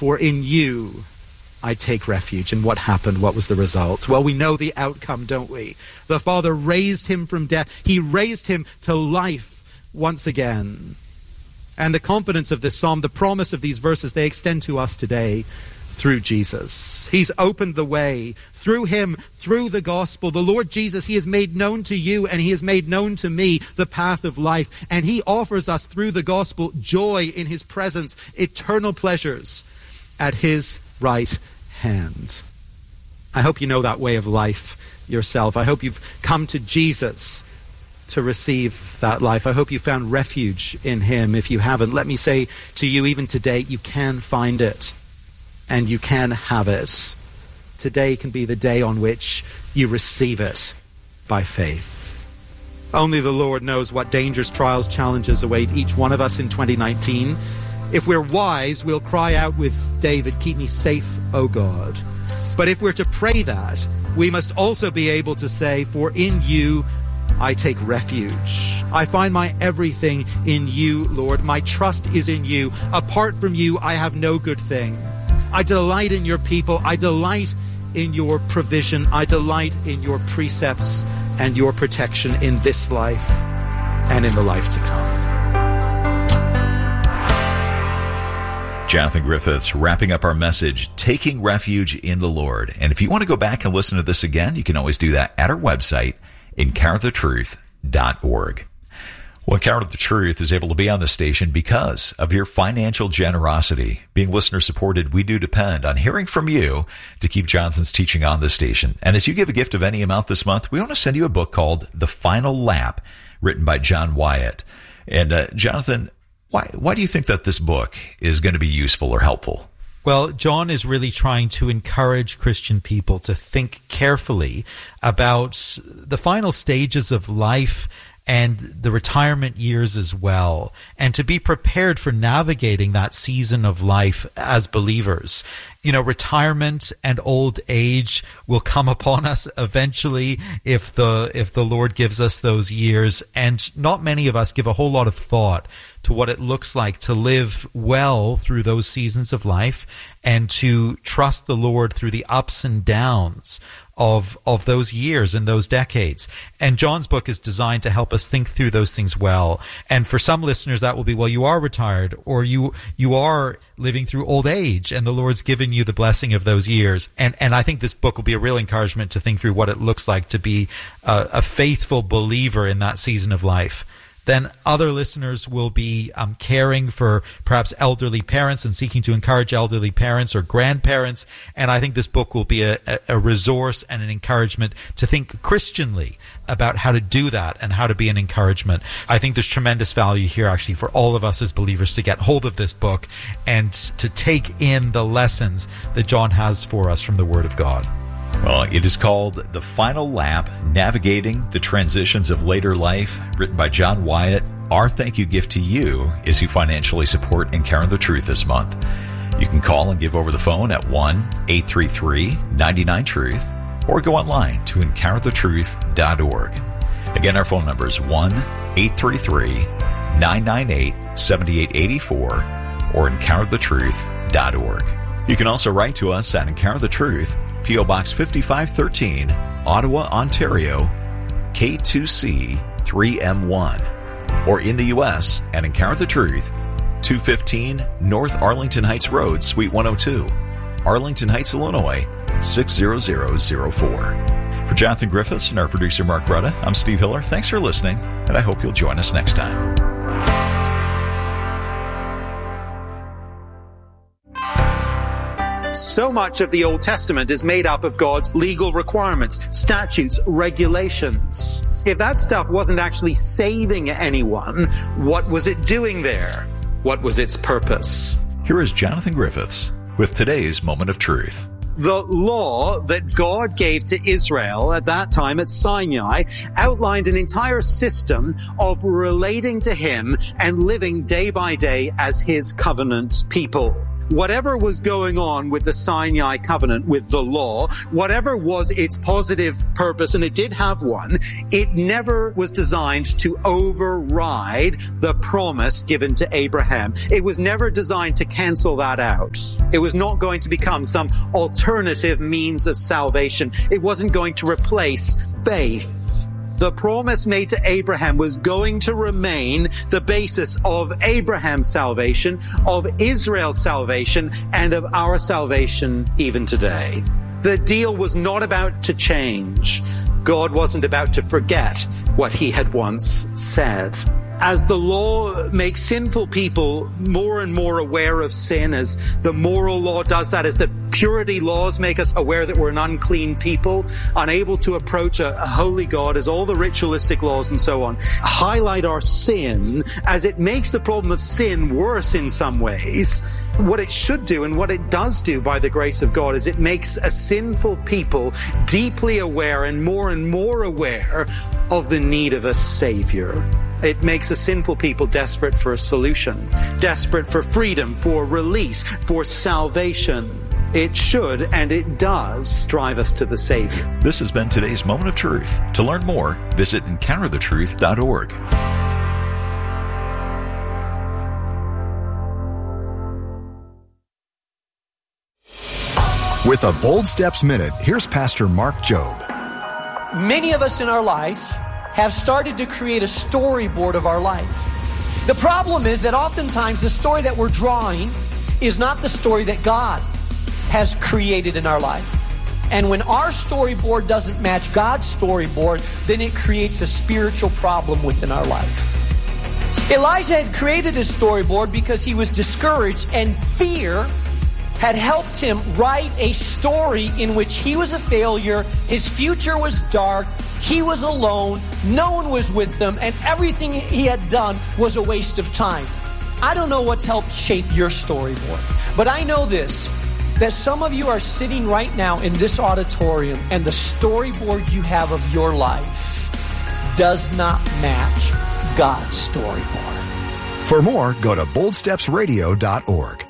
for in you I take refuge. And what happened? What was the result? Well, we know the outcome, don't we? The Father raised him from death. He raised him to life once again. And the confidence of this psalm, the promise of these verses, they extend to us today through Jesus. He's opened the way. Through him, through the gospel, the Lord Jesus, he has made known to you and he has made known to me the path of life. And he offers us through the gospel joy in his presence, eternal pleasures at his right hand. I hope you know that way of life yourself. I hope you've come to Jesus to receive that life. I hope you found refuge in him. If you haven't, let me say to you, even today, you can find it and you can have it. Today can be the day on which you receive it by faith. Only the Lord knows what dangers, trials, challenges await each one of us in 2019. If we're wise, we'll cry out with David, "Keep me safe, O God." But if we're to pray that, we must also be able to say, "For in you I take refuge. I find my everything in you, Lord. My trust is in you. Apart from you, I have no good thing. I delight in your people. I delight in your provision. I delight in your precepts and your protection in this life and in the life to come." Jonathan Griffiths wrapping up our message, Taking Refuge in the Lord. And if you want to go back and listen to this again, you can always do that at our website, encounterthetruth.org. Well, Encounter the Truth is able to be on the station because of your financial generosity. Being listener-supported, we do depend on hearing from you to keep Jonathan's teaching on this station. And as you give a gift of any amount this month, we want to send you a book called The Final Lap, written by John Wyatt. And Jonathan, why do you think that this book is going to be useful or helpful? Well, John is really trying to encourage Christian people to think carefully about the final stages of life and the retirement years as well, and to be prepared for navigating that season of life as believers. You know, retirement and old age will come upon us eventually if the Lord gives us those years, and not many of us give a whole lot of thought to what it looks like to live well through those seasons of life and to trust the Lord through the ups and downs of those years and those decades. And John's book is designed to help us think through those things well. And for some listeners, that will be, well, you are retired, or you are living through old age, and the Lord's given you the blessing of those years. And I think this book will be a real encouragement to think through what it looks like to be a faithful believer in that season of life. Then other listeners will be caring for perhaps elderly parents and seeking to encourage elderly parents or grandparents. And I think this book will be a resource and an encouragement to think Christianly about how to do that and how to be an encouragement. I think there's tremendous value here actually for all of us as believers to get hold of this book and to take in the lessons that John has for us from the Word of God. Well, it is called The Final Lap, Navigating the Transitions of Later Life, written by John Wyatt. Our thank you gift to you is you financially support Encounter the Truth this month. You can call and give over the phone at 1-833-99-TRUTH or go online to encounterthetruth.org. Again, our phone number is 1-833-998-7884 or encounterthetruth.org. You can also write to us at Encounter the Truth, P.O. Box 5513, Ottawa, Ontario, K2C 3M1, or in the U.S. at Encounter the Truth, 215 North Arlington Heights Road, Suite 102, Arlington Heights, Illinois, 60004. For Jonathan Griffiths and our producer Mark Brutta, I'm Steve Hiller. Thanks for listening, and I hope you'll join us next time. So much of the Old Testament is made up of God's legal requirements, statutes, regulations. If that stuff wasn't actually saving anyone, what was it doing there? What was its purpose? Here is Jonathan Griffiths with today's Moment of Truth. The law that God gave to Israel at that time at Sinai outlined an entire system of relating to Him and living day by day as His covenant people. Whatever was going on with the Sinai covenant, with the law, whatever was its positive purpose, and it did have one, it never was designed to override the promise given to Abraham. It was never designed to cancel that out. It was not going to become some alternative means of salvation. It wasn't going to replace faith. The promise made to Abraham was going to remain the basis of Abraham's salvation, of Israel's salvation, and of our salvation even today. The deal was not about to change. God wasn't about to forget what he had once said. As the law makes sinful people more and more aware of sin, as the moral law does that, as the purity laws make us aware that we're an unclean people, unable to approach a holy God, as all the ritualistic laws and so on highlight our sin, as it makes the problem of sin worse in some ways, what it should do and what it does do by the grace of God is it makes a sinful people deeply aware and more aware of the need of a Savior. It makes a sinful people desperate for a solution, desperate for freedom, for release, for salvation. It should, and it does, drive us to the Savior. This has been today's Moment of Truth. To learn more, visit EncounterTheTruth.org. With a Bold Steps Minute, here's Pastor Mark Jobe. Many of us in our life have started to create a storyboard of our life. The problem is that oftentimes the story that we're drawing is not the story that God has created in our life. And when our storyboard doesn't match God's storyboard, then it creates a spiritual problem within our life. Elijah had created his storyboard because he was discouraged, and fear had helped him write a story in which he was a failure, his future was dark, he was alone, no one was with him, and everything he had done was a waste of time. I don't know what's helped shape your storyboard, but I know this, that some of you are sitting right now in this auditorium and the storyboard you have of your life does not match God's storyboard. For more, go to boldstepsradio.org.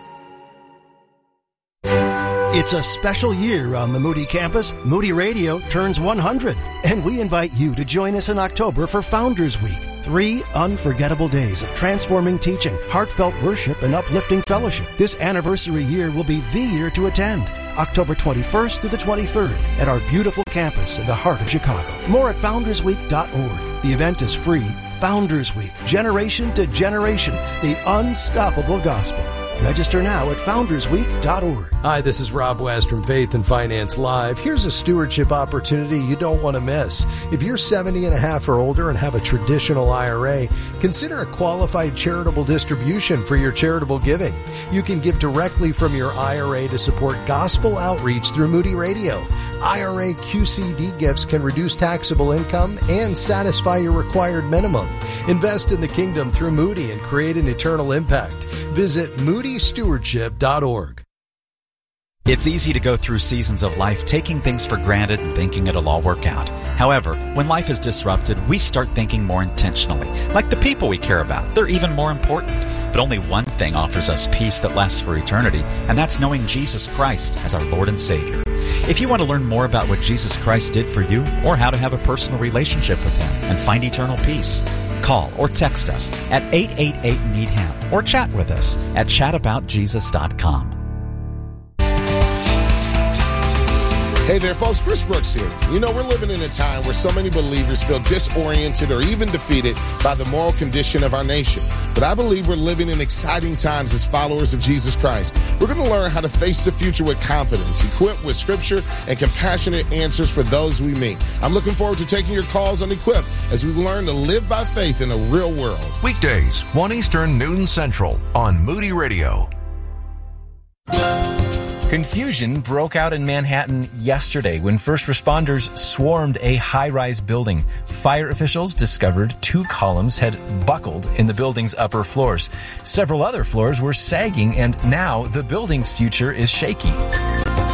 It's a special year on the Moody campus. Moody Radio turns 100, and we invite you to join us in October for Founders Week. 3 unforgettable days of transforming teaching, heartfelt worship, and uplifting fellowship. This anniversary year will be the year to attend. October 21st to the 23rd at our beautiful campus in the heart of Chicago. More at foundersweek.org. The event is free. Founders Week, generation to generation, the unstoppable gospel. Register now at foundersweek.org. Hi, this is Rob West from Faith and Finance Live. Here's a stewardship opportunity you don't want to miss. If you're 70 and a half or older and have a traditional IRA, consider a qualified charitable distribution for your charitable giving. You can give directly from your IRA to support gospel outreach through Moody Radio. IRA QCD gifts can reduce taxable income and satisfy your required minimum. Invest in the kingdom through Moody and create an eternal impact. Visit moodystewardship.org. It's easy to go through seasons of life taking things for granted and thinking it'll all work out. However, when life is disrupted, we start thinking more intentionally. Like the people we care about, they're even more important. But only one thing offers us peace that lasts for eternity, and that's knowing Jesus Christ as our Lord and Savior. If you want to learn more about what Jesus Christ did for you, or how to have a personal relationship with Him and find eternal peace, call or text us at 888-NEED-HIM or chat with us at chataboutjesus.com. Hey there, folks. Chris Brooks here. You know, we're living in a time where so many believers feel disoriented or even defeated by the moral condition of our nation. But I believe we're living in exciting times as followers of Jesus Christ. We're going to learn how to face the future with confidence, equipped with Scripture and compassionate answers for those we meet. I'm looking forward to taking your calls on Equip as we learn to live by faith in the real world. Weekdays, 1 Eastern, noon Central on Moody Radio. Confusion broke out in Manhattan yesterday when first responders swarmed a high-rise building. Fire officials discovered 2 columns had buckled in the building's upper floors. Several other floors were sagging, and now the building's future is shaky.